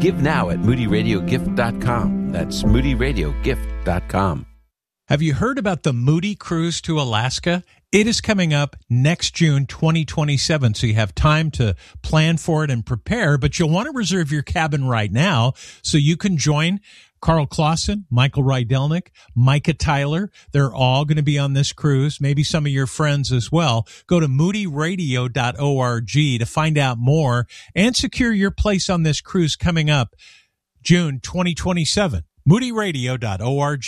Give now at moodyradiogift.com. That's moodyradiogift.com. Have you heard about the Moody Cruise to Alaska? It is coming up next June 2027, so you have time to plan for it and prepare, but you'll want to reserve your cabin right now so you can join Carl Clausen, Michael Rydelnik, Micah Tyler. They're all going to be on this cruise, maybe some of your friends as well. Go to moodyradio.org to find out more and secure your place on this cruise coming up June 2027. moodyradio.org.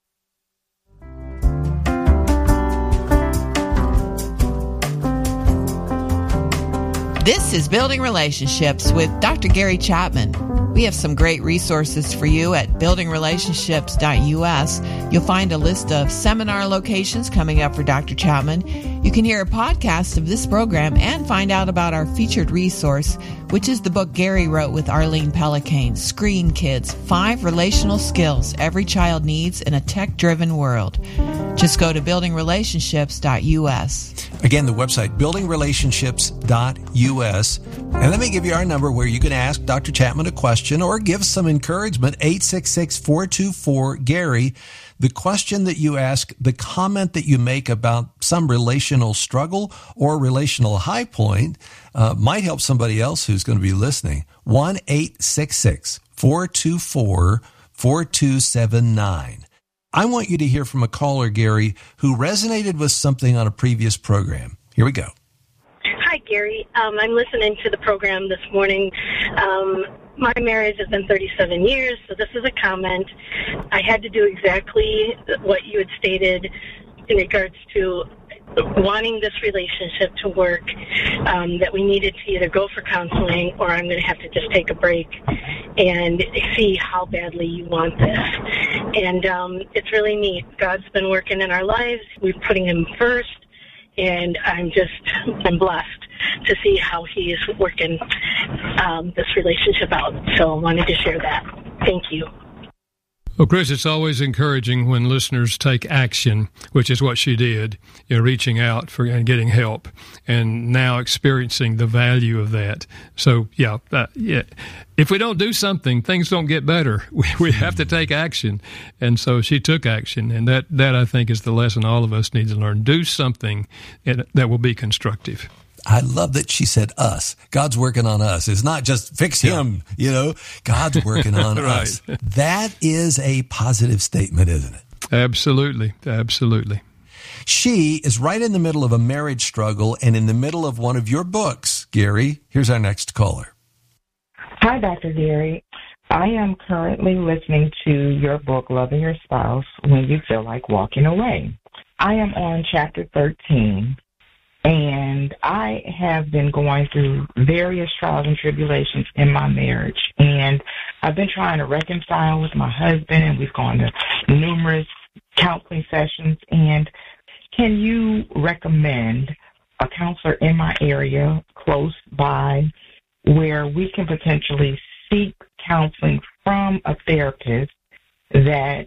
This is Building Relationships with Dr. Gary Chapman. We have some great resources for you at buildingrelationships.us. You'll find a list of seminar locations coming up for Dr. Chapman. You can hear a podcast of this program and find out about our featured resource, which is the book Gary wrote with Arlene Pellicane, Screen Kids, 5 Relational Skills Every Child Needs in a Tech-Driven World. Just go to buildingrelationships.us. Again, the website, buildingrelationships.us. And let me give you our number where you can ask Dr. Chapman a question or give some encouragement, 866-424-GARY. The question that you ask, the comment that you make about some relational struggle or relational high point might help somebody else who's going to be listening. 1-866-424-4279. I want you to hear from a caller, Gary, who resonated with something on a previous program. Here we go. Hi, Gary. I'm listening to the program this morning. My marriage has been 37 years, so this is a comment. I had to do exactly what you had stated in regards to wanting this relationship to work, that we needed to either go for counseling or I'm going to have to just take a break and see how badly you want this. And it's really neat. God's been working in our lives. We're putting Him first, and I'm blessed to see how He is working this relationship out. So I wanted to share that. Thank you. Well, Chris, it's always encouraging when listeners take action, which is what she did, reaching out for and getting help, and now experiencing the value of that. So, if we don't do something, things don't get better. We have to take action, and so she took action, and that I think is the lesson all of us need to learn. Do something that will be constructive. I love that she said us. God's working on us. It's not just fix him, God's working on right. us. That is a positive statement, isn't it? Absolutely. Absolutely. She is right in the middle of a marriage struggle and in the middle of one of your books, Gary. Here's our next caller. Hi, Dr. Gary. I am currently listening to your book, Loving Your Spouse When You Feel Like Walking Away. I am on chapter 13. And I have been going through various trials and tribulations in my marriage. And I've been trying to reconcile with my husband, and we've gone to numerous counseling sessions. And can you recommend a counselor in my area close by where we can potentially seek counseling from a therapist that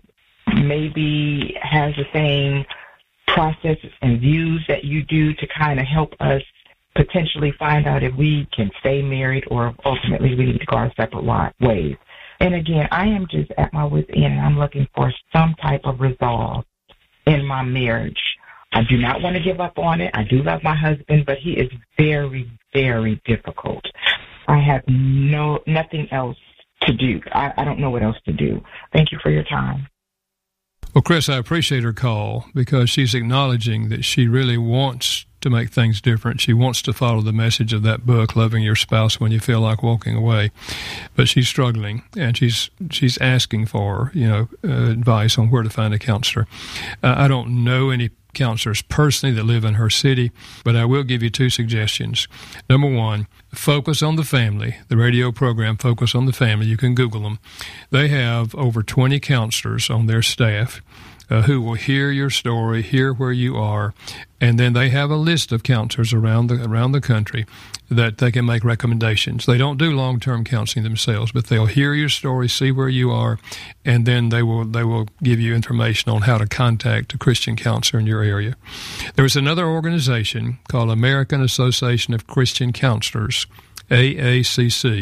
maybe has the same processes and views that you do to kind of help us potentially find out if we can stay married or ultimately we need to go our separate ways. And again, I am just at my wit's end, and I'm looking for some type of resolve in my marriage. I do not want to give up on it. I do love my husband, but he is very, very difficult. I have nothing else to do. I don't know what else to do. Thank you for your time. Well, Chris, I appreciate her call because she's acknowledging that she really wants to make things different. She wants to follow the message of that book, Loving Your Spouse When You Feel Like Walking Away. But she's struggling, and she's asking for, advice on where to find a counselor. I don't know any counselors personally that live in her city, but I will give you 2 suggestions. Number 1, Focus on the Family, the radio program Focus on the Family. You can Google them. They have over 20 counselors on their staff who will hear your story, hear where you are, and then they have a list of counselors around the country that they can make recommendations. They don't do long-term counseling themselves, but they'll hear your story, see where you are, and then they will give you information on how to contact a Christian counselor in your area. There is another organization called American Association of Christian Counselors, AACC.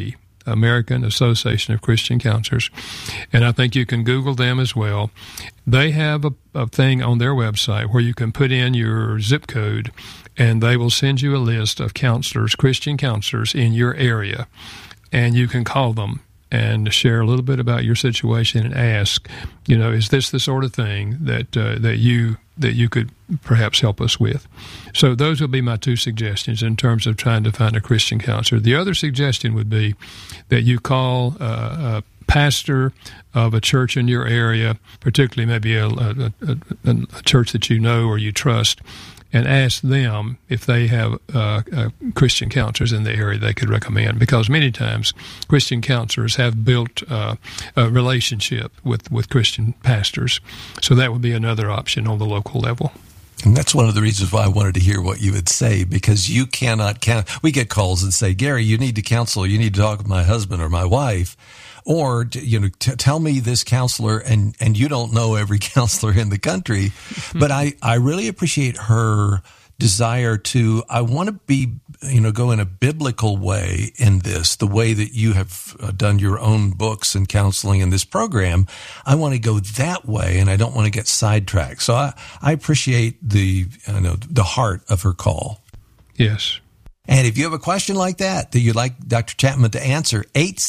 American Association of Christian Counselors, and I think you can Google them as well. They have a thing on their website where you can put in your zip code, and they will send you a list of counselors, Christian counselors in your area, and you can call them and share a little bit about your situation and ask, is this the sort of thing that you could perhaps help us with? So those would be my two suggestions in terms of trying to find a Christian counselor. The other suggestion would be that you call a pastor of a church in your area, particularly maybe a church that you know or you trust, and ask them if they have Christian counselors in the area they could recommend. Because many times Christian counselors have built a relationship with Christian pastors. So that would be another option on the local level. And that's one of the reasons why I wanted to hear what you would say, because you cannot count. We get calls and say, Gary, you need to counsel. You need to talk with my husband or my wife. Or, tell me this counselor, and you don't know every counselor in the country. But I really appreciate her desire to, I want to be, go in a biblical way in this, the way that you have done your own books and counseling in this program. I want to go that way, and I don't want to get sidetracked. So I appreciate the heart of her call. Yes. And if you have a question like that you'd like Dr. Chapman to answer,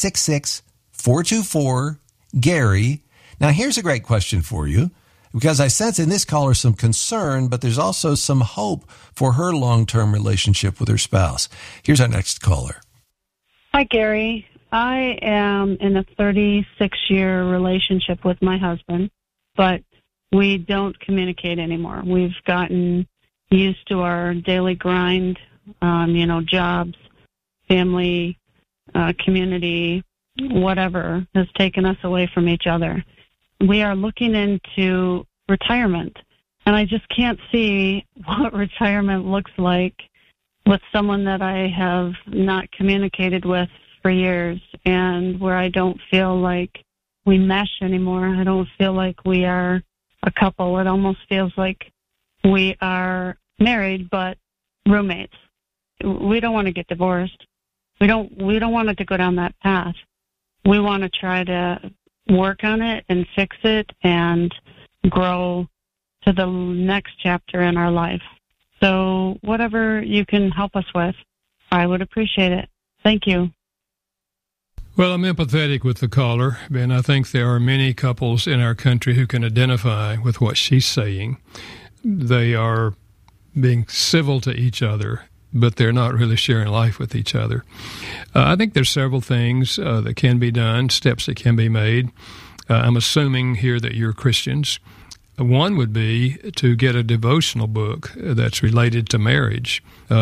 866-424-GARY. Now, here's a great question for you, because I sense in this caller some concern, but there's also some hope for her long-term relationship with her spouse. Here's our next caller. Hi, Gary. I am in a 36-year relationship with my husband, but we don't communicate anymore. We've gotten used to our daily grind, jobs, family, community, whatever has taken us away from each other. We are looking into retirement, and I just can't see what retirement looks like with someone that I have not communicated with for years, and where I don't feel like we mesh anymore. I don't feel like we are a couple. It almost feels like we are married but roommates. We don't want to get divorced. We don't want it to go down that path. We want to try to work on it and fix it and grow to the next chapter in our life. So whatever you can help us with, I would appreciate it. Thank you. Well, I'm empathetic with the caller, and I think there are many couples in our country who can identify with what she's saying. They are being civil to each other, but they're not really sharing life with each other. I think there's several things that can be done, steps that can be made. I'm assuming here that you're Christians. One would be to get a devotional book that's related to marriage.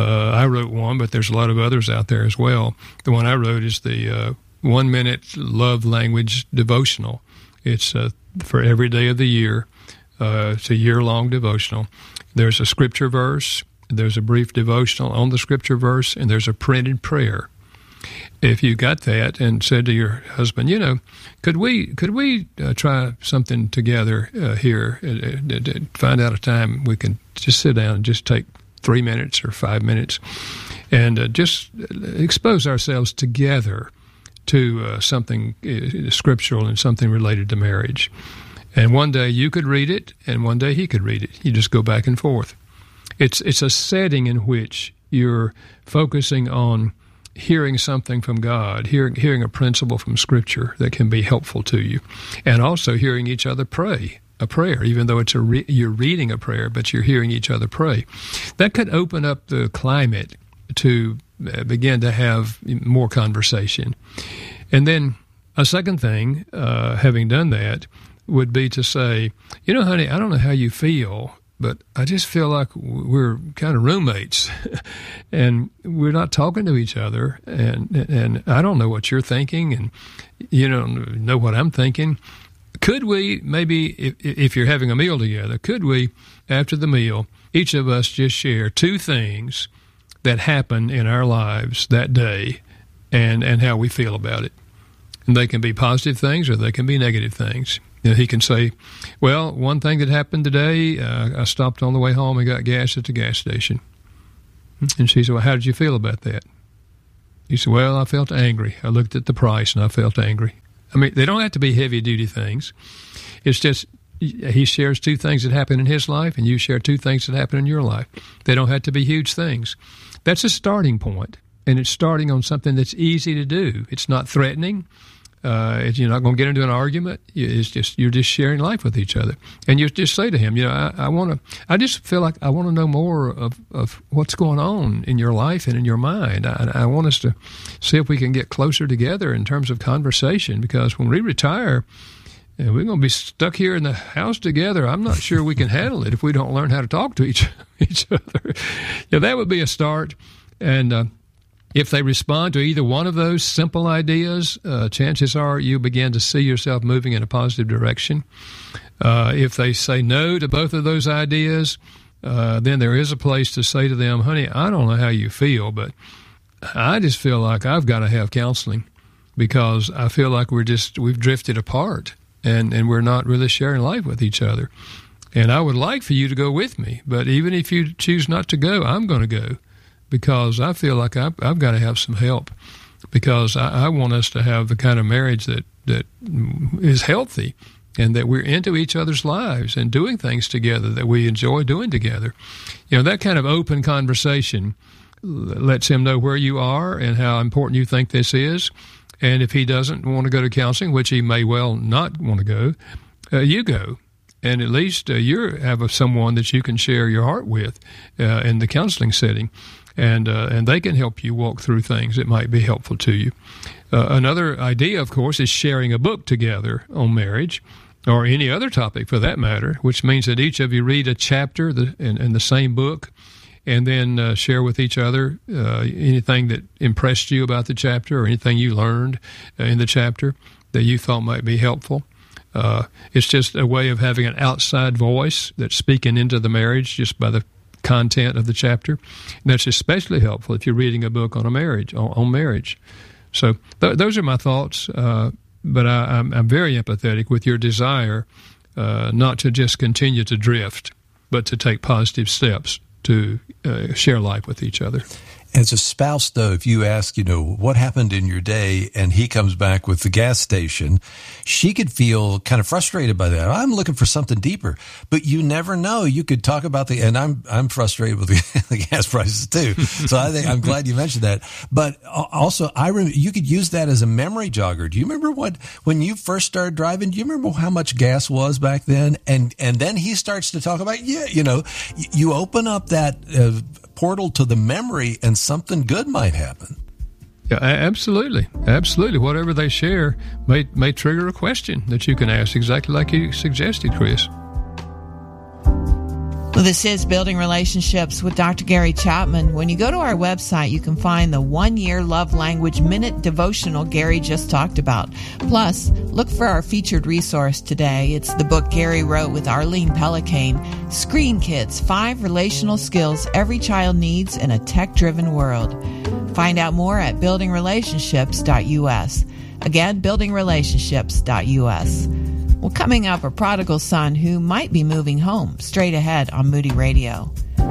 I wrote one, but there's a lot of others out there as well. The one I wrote is the 1-minute love language devotional. It's for every day of the year. It's a year-long devotional. There's a scripture verse. There's a brief devotional on the scripture verse, and there's a printed prayer. If you got that and said to your husband, could we try something together here, find out a time we can just sit down and just take 3 minutes or 5 minutes and just expose ourselves together to something scriptural and something related to marriage. And one day you could read it, and one day he could read it. You just go back and forth. It's a setting in which you're focusing on hearing something from God, hearing a principle from Scripture that can be helpful to you, and also hearing each other pray a prayer, even though it's you're reading a prayer, but you're hearing each other pray. That could open up the climate to begin to have more conversation. And then a second thing, having done that, would be to say, honey, I don't know how you feel, but I just feel like we're kind of roommates and we're not talking to each other, and I don't know what you're thinking, and you don't know what I'm thinking. Could we maybe, if you're having a meal together, could we, after the meal, each of us just share 2 things that happened in our lives that day and how we feel about it? And they can be positive things or they can be negative things. He can say, well, one thing that happened today, I stopped on the way home and got gas at the gas station. And she said, well, how did you feel about that? You say, well, I felt angry. I looked at the price and I felt angry. I mean, they don't have to be heavy-duty things. It's just he shares two things that happen in his life, and you share two things that happen in your life. They don't have to be huge things. That's a starting point, and it's starting on something that's easy to do. It's not threatening. You're not going to get into an argument. You're just sharing life with each other, and you just say to him, I just feel like I want to know more of what's going on in your life and in your mind. I want us to see if we can get closer together in terms of conversation, because when we retire, we're going to be stuck here in the house together. I'm not sure we can handle it if we don't learn how to talk to each other. That would be a start, and if they respond to either one of those simple ideas, chances are you begin to see yourself moving in a positive direction. If they say no to both of those ideas, then there is a place to say to them, honey, I don't know how you feel, but I just feel like I've got to have counseling, because I feel like we've drifted apart and we're not really sharing life with each other. And I would like for you to go with me, but even if you choose not to go, I'm going to go, because I feel like I've got to have some help, because I want us to have the kind of marriage that is healthy, and that we're into each other's lives and doing things together that we enjoy doing together. That kind of open conversation lets him know where you are and how important you think this is. And if he doesn't want to go to counseling, which he may well not want to go, you go. And at least you have someone that you can share your heart with in the counseling setting. And they can help you walk through things that might be helpful to you. Another idea, of course, is sharing a book together on marriage, or any other topic for that matter, which means that each of you read a chapter in the same book, and then share with each other anything that impressed you about the chapter, or anything you learned in the chapter that you thought might be helpful. It's just a way of having an outside voice that's speaking into the marriage just by the content of the chapter. And that's especially helpful if you're reading a book on marriage. So those are my thoughts, but I'm very empathetic with your desire not to just continue to drift, but to take positive steps to share life with each other. As a spouse, though, if you ask, what happened in your day, and he comes back with the gas station, she could feel kind of frustrated by that. I'm looking for something deeper, but you never know. You could talk about and I'm frustrated with the gas prices too. So I'm glad you mentioned that. But also, you could use that as a memory jogger. Do you remember when you first started driving? Do you remember how much gas was back then? And then he starts to talk about, you open up that portal to the memory, and something good might happen. Yeah, absolutely. Whatever they share may trigger a question that you can ask, exactly like you suggested, Chris. Well, this is Building Relationships with Dr. Gary Chapman. When you go to our website, you can find the 1-year love language minute devotional Gary just talked about. Plus, look for our featured resource today. It's the book Gary wrote with Arlene Pellicane, Screen Kids, 5 Relational Skills Every Child Needs in a Tech-Driven World. Find out more at buildingrelationships.us. Again, buildingrelationships.us. Well, coming up, a prodigal son who might be moving home, straight ahead on Moody Radio.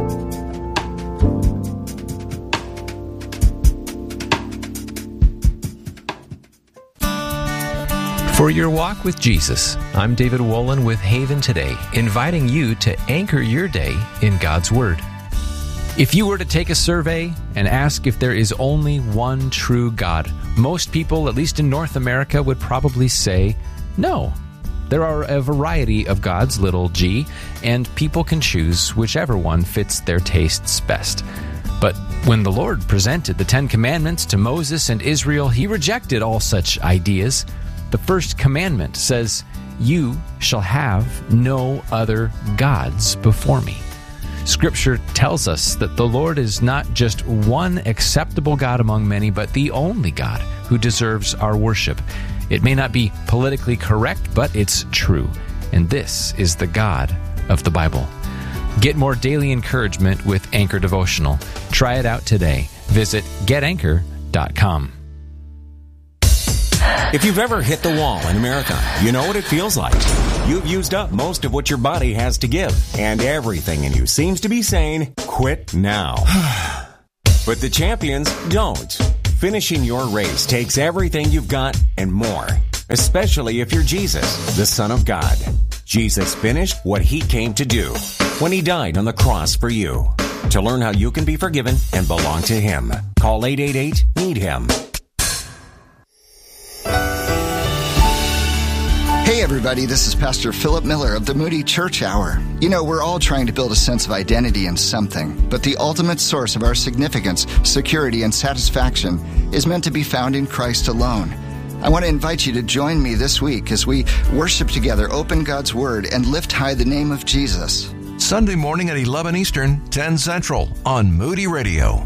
For your walk with Jesus, I'm David Wolin with Haven Today, inviting you to anchor your day in God's Word. If you were to take a survey and ask if there is only one true God, most people, at least in North America, would probably say no. There are a variety of gods, little g, and people can choose whichever one fits their tastes best. But when the Lord presented the 10 Commandments to Moses and Israel, he rejected all such ideas. The first commandment says, "You shall have no other gods before me." Scripture tells us that the Lord is not just one acceptable God among many, but the only God who deserves our worship. It may not be politically correct, but it's true. And this is the God of the Bible. Get more daily encouragement with Anchor Devotional. Try it out today. Visit getanchor.com. If you've ever hit the wall in America, you know what it feels like. You've used up most of what your body has to give, and everything in you seems to be saying, quit now. But the champions don't. Finishing your race takes everything you've got and more, especially if you're Jesus, the Son of God. Jesus finished what he came to do when he died on the cross for you. To learn how you can be forgiven and belong to him, call 888-NEED-HIM. Hey everybody, this is Pastor Philip Miller of the Moody Church Hour. You know, we're all trying to build a sense of identity in something, but the ultimate source of our significance, security, and satisfaction is meant to be found in Christ alone. I want to invite you to join me this week as we worship together, open God's Word, and lift high the name of Jesus. Sunday morning at 11 Eastern, 10 Central on Moody Radio.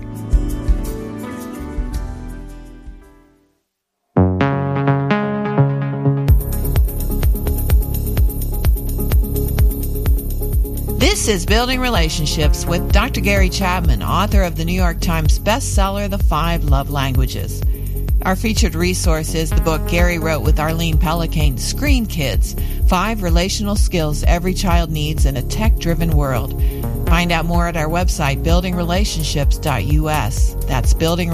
This is Building Relationships with Dr. Gary Chapman, author of the New York Times bestseller, The 5 Love Languages. Our featured resource is the book Gary wrote with Arlene Pellicane, Screen Kids, 5 Relational Skills Every Child Needs in a Tech-Driven World. Find out more at our website, buildingrelationships.us. That's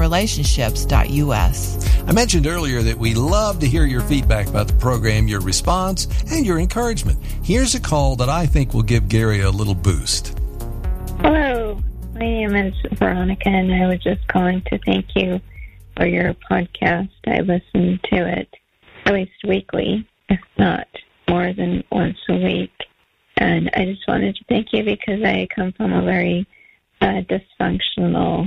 buildingrelationships.us. I mentioned earlier that we love to hear your feedback about the program, your response, and your encouragement. Here's a call that I think will give Gary a little boost. Hello, my name is Veronica, and I was just calling to thank you for your podcast. I listen to it at least weekly, if not more than once a week. And I just wanted to thank you because I come from a very dysfunctional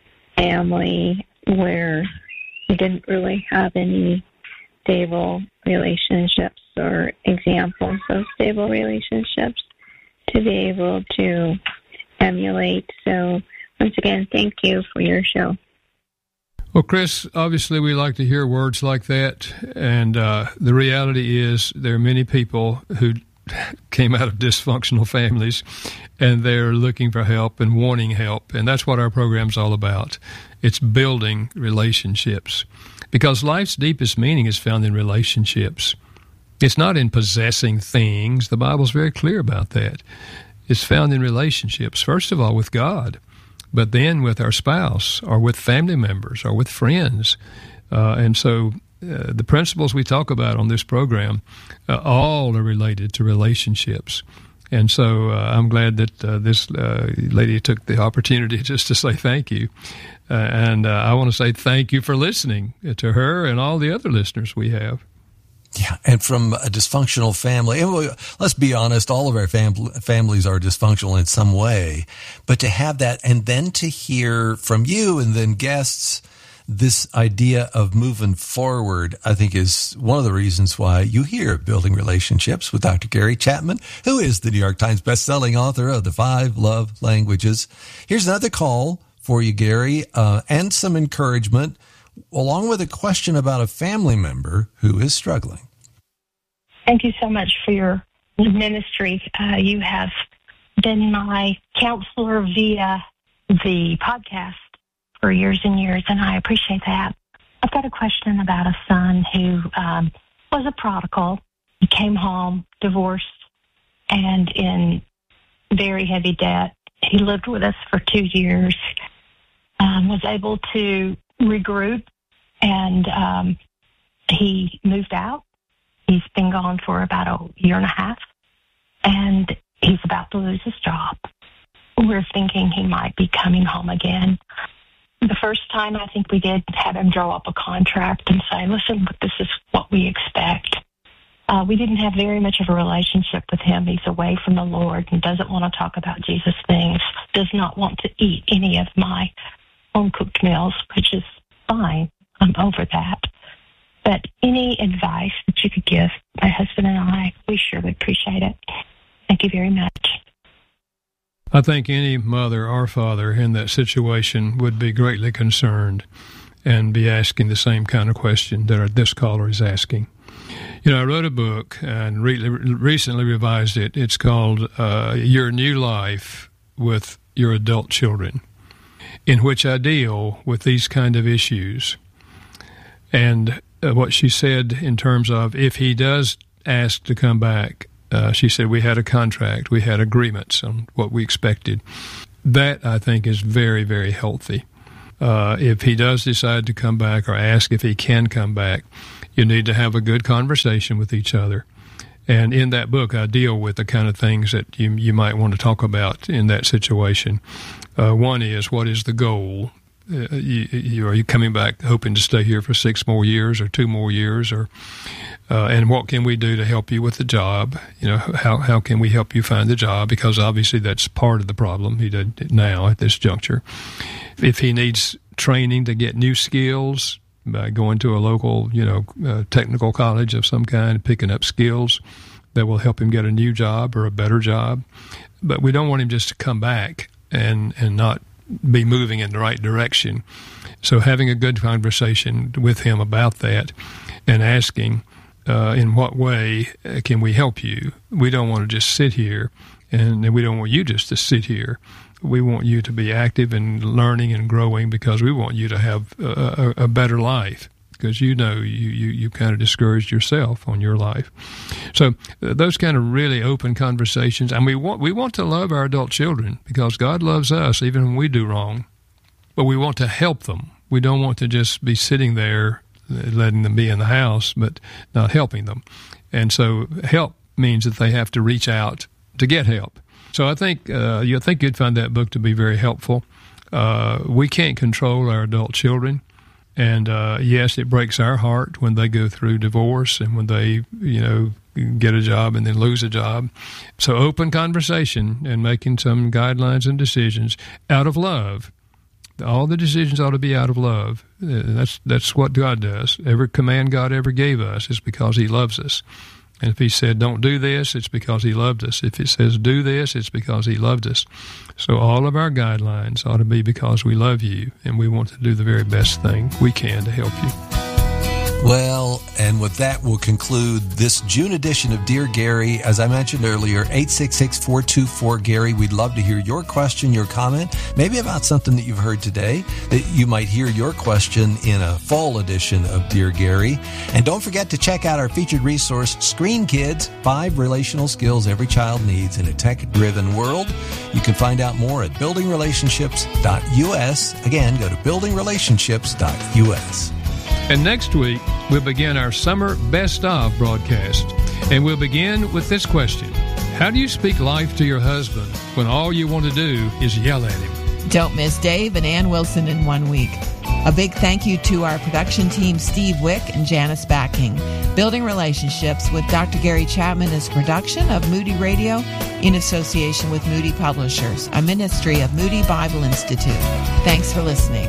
family where we didn't really have any stable relationships or examples of stable relationships to be able to emulate. So once again, thank you for your show. Well, Chris, obviously we like to hear words like that, and the reality is there are many people who came out of dysfunctional families, and they're looking for help and wanting help, and that's what our program's all about. It's building relationships, because life's deepest meaning is found in relationships. It's not in possessing things. The Bible's very clear about that. It's found in relationships, first of all with God, but then with our spouse or with family members or with friends. And so the principles we talk about on this program all are related to relationships. And so I'm glad that this lady took the opportunity just to say thank you. And I want to say thank you for listening to her and all the other listeners we have. Yeah, and from a dysfunctional family, and let's be honest, all of our families are dysfunctional in some way, but to have that and then to hear from you and then guests this idea of moving forward, I think is one of the reasons why you hear Building Relationships with Dr. Gary Chapman, who is the New York Times bestselling author of The 5 Love Languages. Here's another call for you, Gary, and some encouragement, along with a question about a family member who is struggling. Thank you so much for your ministry. You have been my counselor via the podcast for years and years, and I appreciate that. I've got a question about a son who was a prodigal. He came home, divorced, and in very heavy debt. He lived with us for 2 years, was able to regroup, and he moved out. He's been gone for about a year and a half, and he's about to lose his job. We're thinking he might be coming home again. The first time, I think we did have him draw up a contract and say, listen, this is what we expect. We didn't have very much of a relationship with him. He's away from the Lord and doesn't want to talk about Jesus things, does not want to eat any of my home-cooked meals, which is fine. I'm over that. But any advice that you could give my husband and I, we sure would appreciate it. Thank you very much. I think any mother or father in that situation would be greatly concerned and be asking the same kind of question that this caller is asking. You know, I wrote a book and recently revised it. It's called Your New Life with Your Adult Children, in which I deal with these kind of issues. And what she said in terms of if he does ask to come back, she said we had a contract, we had agreements on what we expected. That, I think, is very, very healthy. If he does decide to come back or ask if he can come back, you need to have a good conversation with each other. And in that book, I deal with the kind of things that you might want to talk about in that situation. One is, what is the goal? Are you coming back hoping to stay here for 6 more years or 2 more years, or and what can we do to help you with the job? How can we help you find the job? Because obviously that's part of the problem he did now at this juncture. If he needs training to get new skills by going to a local, technical college of some kind, picking up skills that will help him get a new job or a better job. But we don't want him just to come back and not be moving in the right direction. So having a good conversation with him about that and asking, in what way can we help you? We don't want to just sit here, and we don't want you just to sit here. We want you to be active and learning and growing, because we want you to have a better life, because you kind of discouraged yourself on your life. So those kind of really open conversations, and we want to love our adult children, because God loves us even when we do wrong, but we want to help them. We don't want to just be sitting there letting them be in the house but not helping them. And so help means that they have to reach out to get help. So I think you'd find that book to be very helpful. We can't control our adult children. And yes, it breaks our heart when they go through divorce and when they, get a job and then lose a job. So open conversation and making some guidelines and decisions out of love. All the decisions ought to be out of love. That's what God does. Every command God ever gave us is because he loves us. And if he said, don't do this, it's because he loved us. If it says do this, it's because he loved us. So all of our guidelines ought to be because we love you, and we want to do the very best thing we can to help you. Well, and with that, we'll conclude this June edition of Dear Gary. As I mentioned earlier, 866-424-GARY. We'd love to hear your question, your comment, maybe about something that you've heard today, that you might hear your question in a fall edition of Dear Gary. And don't forget to check out our featured resource, Screen Kids, 5 relational skills every child needs in a tech-driven world. You can find out more at buildingrelationships.us. Again, go to buildingrelationships.us. And next week, we'll begin our summer Best Of broadcast. And we'll begin with this question. How do you speak life to your husband when all you want to do is yell at him? Don't miss Dave and Ann Wilson in 1 week. A big thank you to our production team, Steve Wick and Janice Backing. Building Relationships with Dr. Gary Chapman is a production of Moody Radio in association with Moody Publishers, a ministry of Moody Bible Institute. Thanks for listening.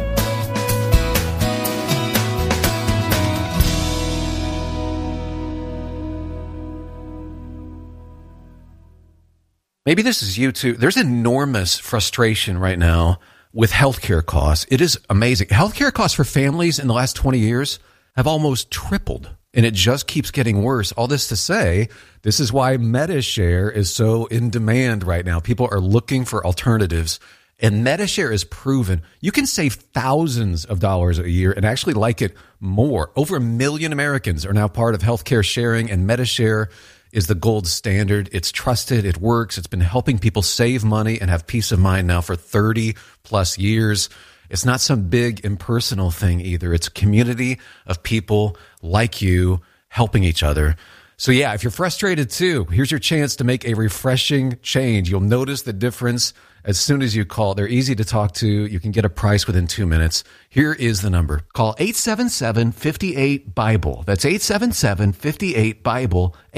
Maybe this is you too. There's enormous frustration right now with healthcare costs. It is amazing. Healthcare costs for families in the last 20 years have almost tripled, and it just keeps getting worse. All this to say, this is why Medi-Share is so in demand right now. People are looking for alternatives, and Medi-Share is proven. You can save thousands of dollars a year and actually like it more. Over 1 million Americans are now part of healthcare sharing, and Medi-Share is the gold standard. It's trusted. It works. It's been helping people save money and have peace of mind now for 30 plus years. It's not some big impersonal thing either. It's a community of people like you helping each other. So yeah, if you're frustrated too, here's your chance to make a refreshing change. You'll notice the difference as soon as you call. They're easy to talk to. You can get a price within 2 minutes. Here is the number. Call 877-58-BIBLE. That's 877-58-BIBLE.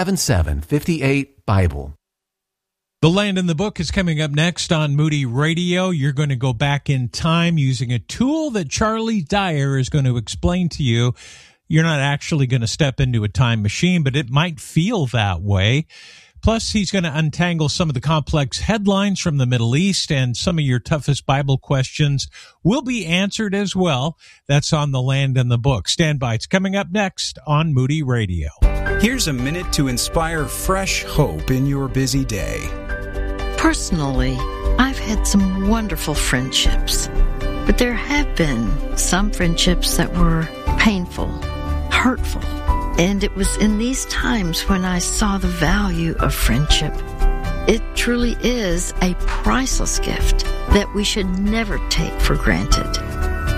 877-58-BIBLE. The Land in the Book is coming up next on Moody Radio. You're going to go back in time using a tool that Charlie Dyer is going to explain to you. You're not actually going to step into a time machine, but it might feel that way. Plus, he's going to untangle some of the complex headlines from the Middle East, and some of your toughest Bible questions will be answered as well. That's on The Land in the Book. Stand by. It's coming up next on Moody Radio. Here's a minute to inspire fresh hope in your busy day. Personally, I've had some wonderful friendships, but there have been some friendships that were painful, hurtful. And it was in these times when I saw the value of friendship. It truly is a priceless gift that we should never take for granted.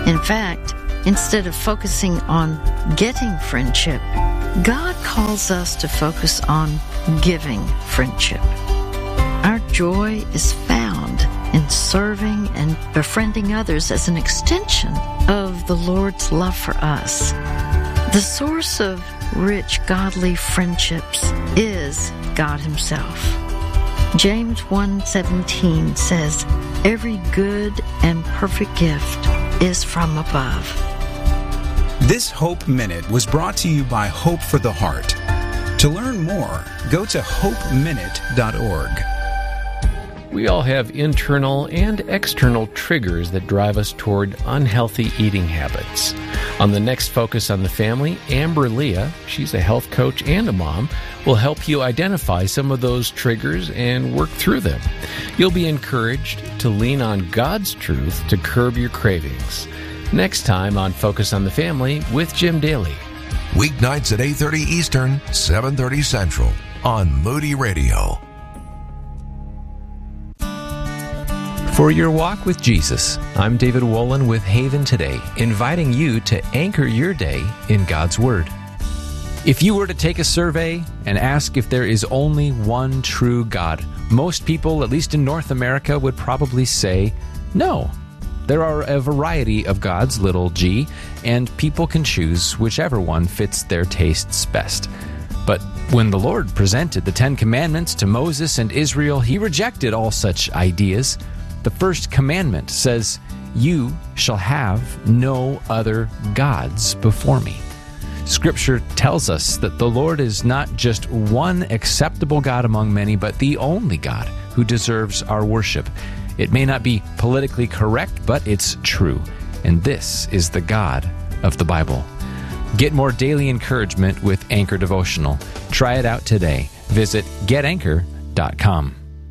In fact, instead of focusing on getting friendship, God calls us to focus on giving friendship. Our joy is found in serving and befriending others as an extension of the Lord's love for us. The source of rich, godly friendships is God Himself. James 1:17 says, "Every good and perfect gift is from above." This Hope Minute was brought to you by Hope for the Heart. To learn more, go to hopeminute.org. We all have internal and external triggers that drive us toward unhealthy eating habits. On the next Focus on the Family, Amber Leah, she's a health coach and a mom, will help you identify some of those triggers and work through them. You'll be encouraged to lean on God's truth to curb your cravings. Next time on Focus on the Family with Jim Daly. Weeknights at 8:30 Eastern, 7:30 Central on Moody Radio. For your walk with Jesus, I'm David Wolin with Haven Today, inviting you to anchor your day in God's Word. If you were to take a survey and ask if there is only one true God, most people, at least in North America, would probably say no. There are a variety of gods, little g, and people can choose whichever one fits their tastes best. But when the Lord presented the Ten Commandments to Moses and Israel, He rejected all such ideas. The first commandment says, "You shall have no other gods before me." Scripture tells us that the Lord is not just one acceptable God among many, but the only God who deserves our worship. It may not be politically correct, but it's true. And this is the God of the Bible. Get more daily encouragement with Anchor Devotional. Try it out today. Visit getanchor.com.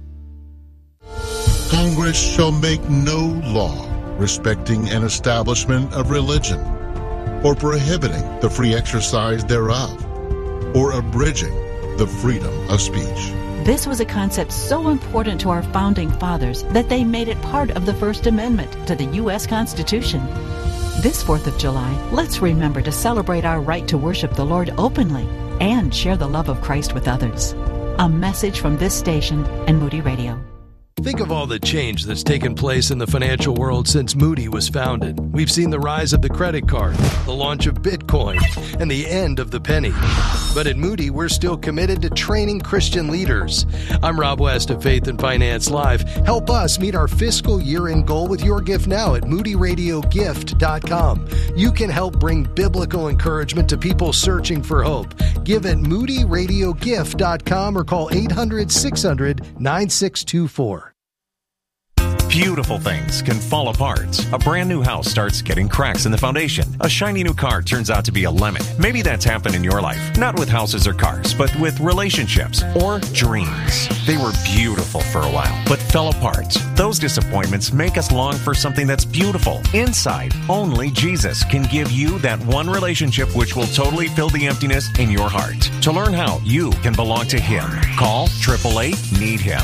Congress shall make no law respecting an establishment of religion, or prohibiting the free exercise thereof, or abridging the freedom of speech. This was a concept so important to our founding fathers that they made it part of the First Amendment to the U.S. Constitution. This 4th of July, let's remember to celebrate our right to worship the Lord openly and share the love of Christ with others. A message from this station and Moody Radio. Think of all the change that's taken place in the financial world since Moody was founded. We've seen the rise of the credit card, the launch of Bitcoin, and the end of the penny. But at Moody, we're still committed to training Christian leaders. I'm Rob West of Faith and Finance Live. Help us meet our fiscal year-end goal with your gift now at moodyradiogift.com. You can help bring biblical encouragement to people searching for hope. Give at moodyradiogift.com or call 800-600-9624. Beautiful things can fall apart. A brand new house starts getting cracks in the foundation. A shiny new car turns out to be a lemon. Maybe that's happened in your life. Not with houses or cars, but with relationships or dreams. They were beautiful for a while, but fell apart. Those disappointments make us long for something that's beautiful. Inside, only Jesus can give you that one relationship which will totally fill the emptiness in your heart. To learn how you can belong to Him, call 888-NEED-HIM.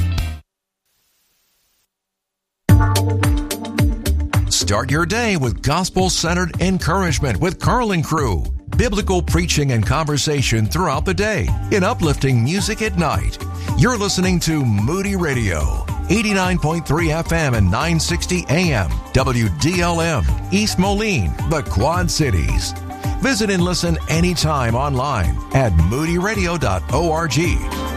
Start your day with gospel-centered encouragement with Carl and Crew. Biblical preaching and conversation throughout the day in uplifting music at night. You're listening to Moody Radio, 89.3 FM and 960 AM, WDLM, East Moline, the Quad Cities. Visit and listen anytime online at moodyradio.org.